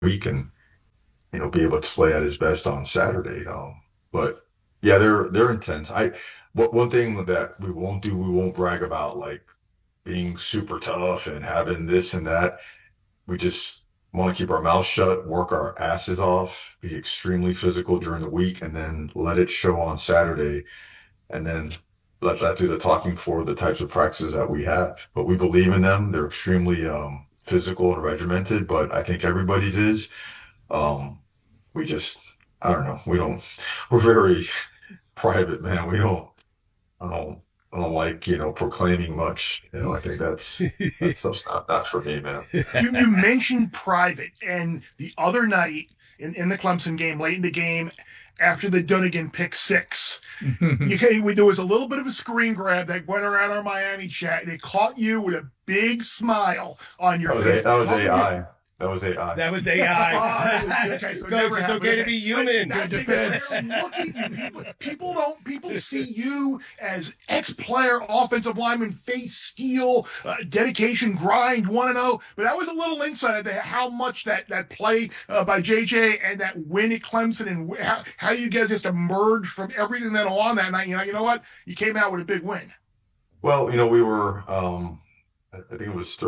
week and be able to play at his best on Saturday. But yeah, they're intense. But one thing that we won't do, we won't brag about like being super tough and having this and that. We just want to keep our mouths shut, work our asses off, be extremely physical during the week, and then let it show on Saturday, and then let that do the talking for the types of practices that we have. But we believe in them. They're extremely physical and regimented, but I think everybody's is. Um, we just, I don't know. We're very private, man. I don't, I don't like, proclaiming much. I think that stuff's not for me, man. You mentioned private, and the other night in the Clemson game, late in the game, after the Dunnigan pick six, there was a little bit of a screen grab that went around our Miami chat, and it caught you with a big smile on your face. That was AI. That was AI. That was AI. Okay, so Coach, it's okay to be human. Good defense. People see you as ex-player, offensive lineman, face steel, dedication, grind, want to know. But that was a little insight into how much that play by JJ and that win at Clemson and how you guys just emerged from everything that on that night. You know what? You came out with a big win. Well, we were, I think it was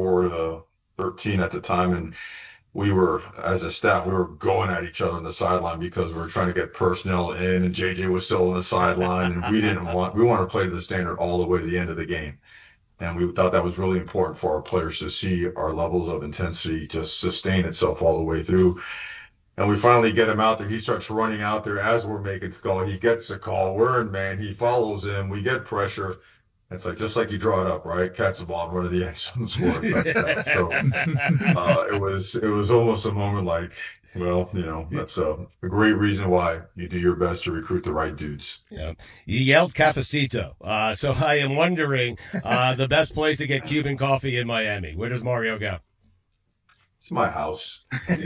34-13 at the time, and we were, as a staff, we were going at each other on the sideline because we were trying to get personnel in, and JJ was still on the sideline, and we wanted to play to the standard all the way to the end of the game. And we thought that was really important for our players to see our levels of intensity just sustain itself all the way through. And we finally get him out there. He starts running out there as we're making the call. He gets the call. We're in man. He follows him. We get pressure. It's like just like you draw it up, right? Catch the ball, run to the end zone, score a touchdown. So it was almost a moment like, well, that's a great reason why you do your best to recruit the right dudes. Yeah, you yelled Cafecito. So I am wondering the best place to get Cuban coffee in Miami. Where does Mario go? It's my house.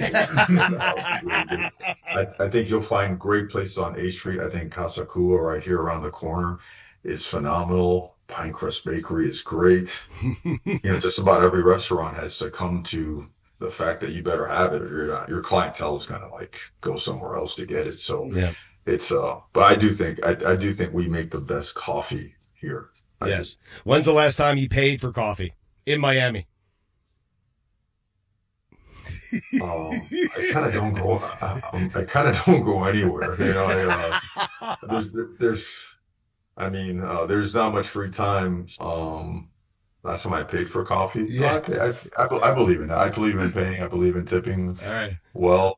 I think you'll find great places on A Street. I think Casa Cuba right here around the corner is phenomenal. Pinecrest Bakery is great. Just about every restaurant has succumbed to the fact that you better have it, or your clientele is gonna like go somewhere else to get it. So yeah, it's but I do think we make the best coffee here. Yes. When's the last time you paid for coffee in Miami? I kind of don't go. I kind of don't go anywhere. There's not much free time. Last time I paid for coffee. Yeah. I believe in that. I believe in paying. I believe in tipping. All right. Well,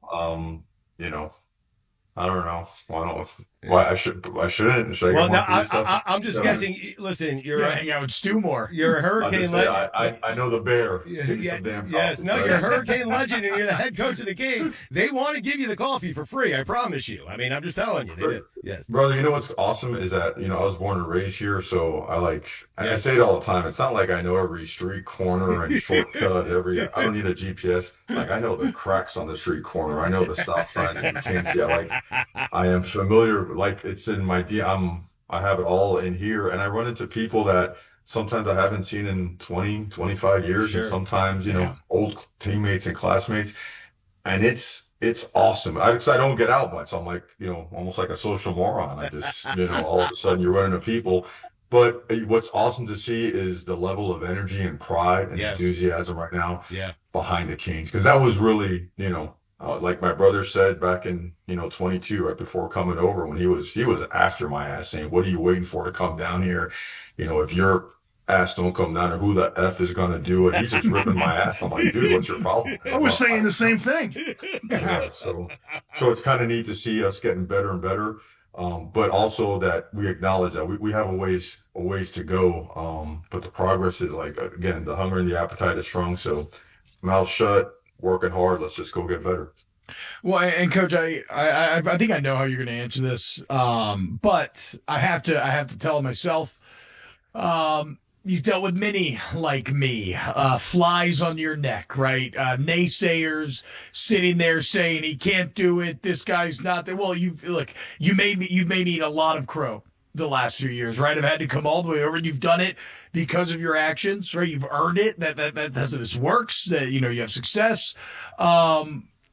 I don't know. Why I shouldn't. Should I well, get no, more free stuff? I'm just guessing. Listen, you're Yeah, would stew more. You're a hurricane legend. I know the bear. Yes, Coffee, no, right? you're a hurricane legend, and you're the head coach of the game. They want to give you the coffee for free. I promise you. I mean, I'm just telling you. They did. Yes, brother. You know what's awesome is that I was born and raised here, so I say it all the time. It's not like I know every street corner and shortcut. I don't need a GPS. Like I know the cracks on the street corner. I know the stop signs and you can't see. I am familiar. Like it's in my I have it all in here, and I run into people that sometimes I haven't seen in 20, 25 years, Sure. and sometimes old teammates and classmates, and it's awesome. Because I don't get out much. I'm like almost like a social moron. I just all of a sudden you're running into people. But what's awesome to see is the level of energy and pride and enthusiasm right now behind the Canes, because that was really like my brother said back in 22, right before coming over, when he was after my ass, saying, "What are you waiting for to come down here? If your ass don't come down here, who the f is gonna do it?" He's just ripping my ass. I'm like, dude, what's your problem? I was saying the same thing. Yeah, so it's kind of neat to see us getting better and better, but also that we acknowledge that we have a ways to go. But the progress is again, the hunger and the appetite is strong. So mouth shut, working hard. Let's just go get better. Well, and Coach, I think I know how you're going to answer this, but I have to tell myself, you've dealt with many like me, flies on your neck, right? Naysayers sitting there saying he can't do it. This guy's not there. Well, you've made me eat a lot of crow the last few years, right? I've had to come all the way over, and you've done it because of your actions, right? You've earned it. That this works. That you have success.